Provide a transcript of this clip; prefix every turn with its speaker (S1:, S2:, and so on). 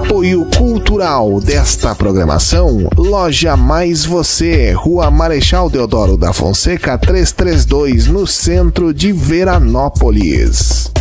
S1: Apoio cultural desta programação, Loja Mais Você, Rua Marechal Deodoro da Fonseca 332, no centro de Veranópolis.